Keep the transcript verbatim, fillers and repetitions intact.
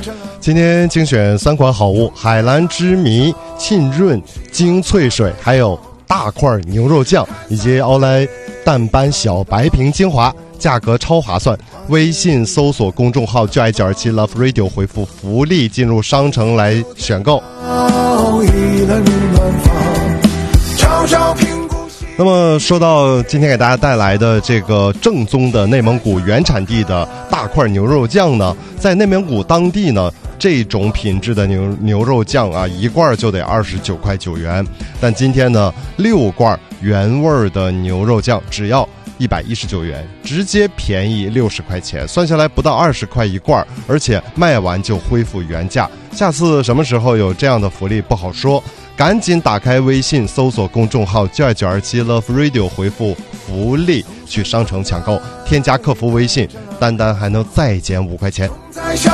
今天精选三款好物：海蓝之谜、沁润精粹水，还有大块牛肉酱以及奥莱淡斑小白瓶精华，价格超划算。微信搜索公众号就爱九二七 Love Radio， 回复福利进入商城来选购。那么说到今天给大家带来的这个正宗的内蒙古原产地的大块牛肉酱呢，在内蒙古当地呢，这种品质的牛牛肉酱啊，一罐就得二十九块九元。但今天呢，六罐原味的牛肉酱只要一百一十九元，直接便宜六十块钱，算下来不到二十块一罐，而且卖完就恢复原价。下次什么时候有这样的福利不好说，赶紧打开微信搜索公众号就爱九二七 Love Radio， 回复福利去商城抢购，添加客服微信，单单还能再减五块钱。在小